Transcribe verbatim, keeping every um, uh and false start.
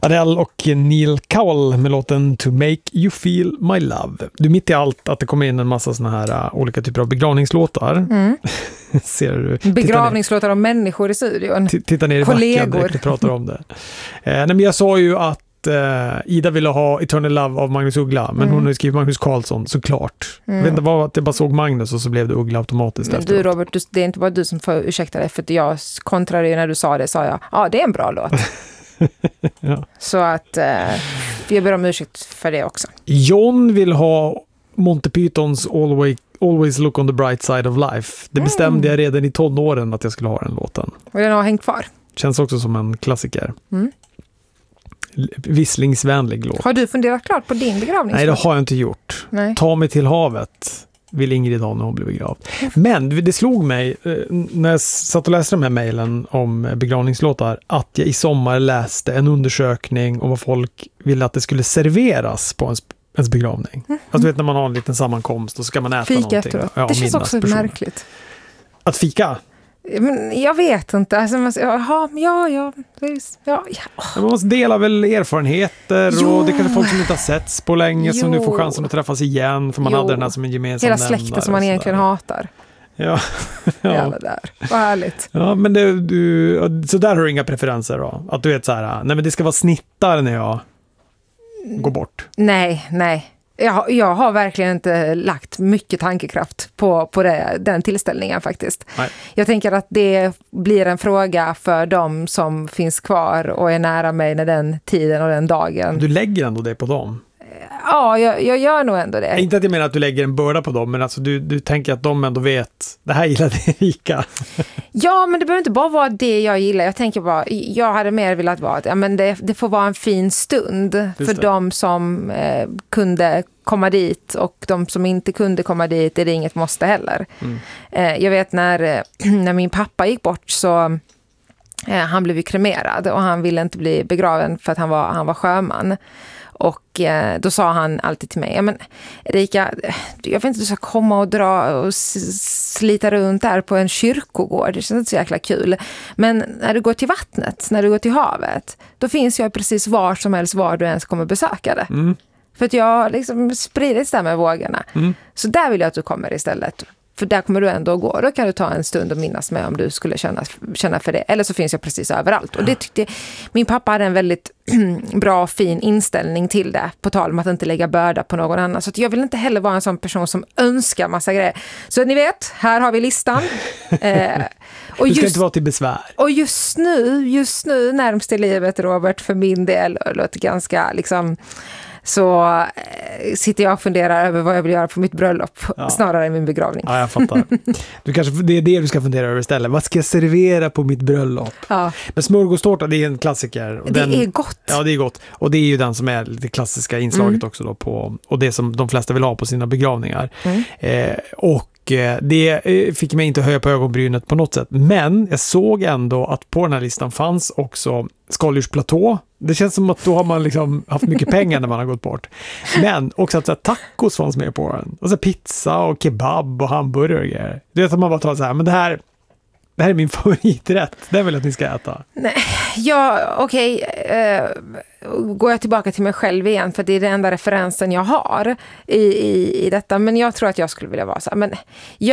Adele och Neil Cowell med låten To Make You Feel My Love. Du, mitt i allt att det kommer in en massa såna här uh, olika typer av begravningslåtar. Mm. Ser du? Begravningslåtar av människor i studion. T- titta ner i Kollegor. backen och pratar om det. Eh, nej, men jag sa ju att Uh, Ida ville ha Eternal Love av Magnus Uggla, men mm. hon har skrivit Magnus Karlsson, såklart. Mm. Jag vet inte vad, att det bara såg Magnus och så blev det Uggla automatiskt. Men du Robert, du, det är inte bara du som får ursäkta dig, för att jag kontrade ju när du sa det, sa jag, ja det är en bra låt. Ja. Så att uh, jag ber om ursäkt för det också. John vill ha Monty Pythons Always, Always Look on the Bright Side of Life. Det bestämde mm. jag redan i tonåren att jag skulle ha den låten. Och den har hängt kvar. Känns också som en klassiker. Mm. Visslingsvänlig låt. Har du funderat klart på din begravning? Nej, det har jag inte gjort. Nej. Ta mig till havet vill Ingrid ha när hon blev begravd. Men det slog mig när jag satt och läste de här mejlen om begravningslåtar att jag i sommar läste en undersökning om vad folk ville att det skulle serveras på ens, ens begravning. Mm. Alltså du vet när man har en liten sammankomst och så ska man äta fika någonting. Efteråt. Ja, det känns också person. Märkligt. Att fika? Men jag vet inte. Alltså, man, jaha, ja, ja, ja, ja. Man måste dela väl erfarenheter jo. Och det kanske folk som inte har setts på länge jo. Som nu får chansen att träffas igen för man jo. Hade den här som en gemensam hela släkten som man egentligen hatar. Ja. ja. Jävla där. Vad härligt. Ja, men det, du, så där har du inga preferenser då? Att du vet så här, nej men det ska vara snittar när jag går bort. Nej, nej. Jag, jag har verkligen inte lagt mycket tankekraft på, på det, den tillställningen faktiskt. Nej. Jag tänker att det blir en fråga för dem som finns kvar och är nära mig när den tiden och den dagen. Du lägger ändå det på dem? Ja, jag, jag gör nog ändå det. Inte att jag menar att du lägger en börda på dem, men alltså du, du tänker att de ändå vet, det här gillar Erika. Ja, men det behöver inte bara vara det jag gillar. Jag tänker bara, jag hade mer velat vara att ja, men det, det får vara en fin stund just för det. De som eh, kunde komma dit och de som inte kunde komma dit är det inget måste heller. Mm. Eh, jag vet när, när min pappa gick bort så eh, han blev ju kremerad och han ville inte bli begraven för att han var, han var sjöman. Och eh, då sa han alltid till mig, ja men Erika, jag vet inte, du ska komma och dra och slita runt där på en kyrkogård, det känns inte så jäkla kul. Men när du går till vattnet, när du går till havet, då finns jag precis var som helst var du ens kommer besöka det. Mm. För att jag liksom spridits där med vågorna. Mm. Så där vill jag att du kommer istället. För där kommer du ändå gå. Då kan du ta en stund och minnas med om du skulle känna, känna för det. Eller så finns jag precis överallt. Och det tyckte min pappa hade en väldigt bra, fin inställning till det. På tal om att inte lägga börda på någon annan. Så att jag vill inte heller vara en sån person som önskar massa grejer. Så ni vet, här har vi listan. eh, och du ska just, inte vara till besvär. Och just nu, just nu närmast i livet, Robert, för min del, låter ganska liksom... så eh, sitter jag och funderar över vad jag vill göra på mitt bröllop ja. Snarare än min begravning. Ja, jag fattar. Du kanske, det är det du ska fundera över istället. Vad ska jag servera på mitt bröllop? Ja. Men smörgåstårta, det är en klassiker. Och det den, är gott. Ja, det är gott. Och det är ju den som är det klassiska inslaget mm. också då på, och det som de flesta vill ha på sina begravningar. Mm. Eh, och det fick mig inte höja på ögonbrynet på något sätt. Men jag såg ändå att på den här listan fanns också skaldjursplatå. Det känns som att då har man liksom haft mycket pengar när man har gått bort. Men också att så här, tacos fanns med på den. Och så pizza och kebab och hamburgare. Det vet att man bara tar så här, men det här det här är min favoriträtt. Den vill jag att ni ska äta. Nej, ja, okej. Okay. Uh, går jag tillbaka till mig själv igen för det är den enda referensen jag har i, i, i detta. Men jag tror att jag skulle vilja vara så här. Men jag